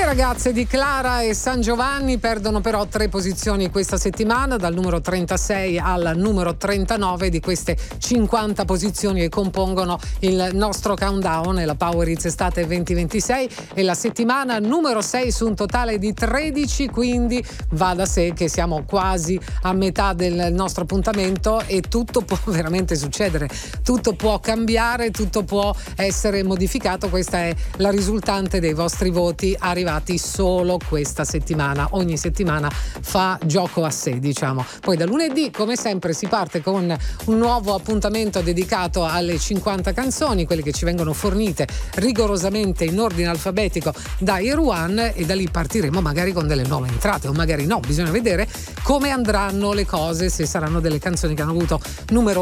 ragazze di Clara e San Giovanni perdono però 3 posizioni questa settimana, dal numero 36 al numero 39 di queste 50 posizioni che compongono il nostro countdown e la Power Hits Estate 2026, e la settimana numero 6 su un totale di 13, quindi va da sé che siamo quasi a metà del nostro appuntamento e tutto può veramente succedere, tutto può cambiare, tutto può essere modificato. Questa è la risultante dei vostri voti arrivati solo questa settimana. Ogni settimana fa gioco a sé, diciamo. Poi da lunedì, come sempre, si parte con un nuovo appuntamento dedicato alle 50 canzoni, quelle che ci vengono fornite rigorosamente in ordine alfabetico da Air One, e da lì partiremo magari con delle nuove entrate o magari no, bisogna vedere come andranno le cose, se saranno delle canzoni che hanno avuto numero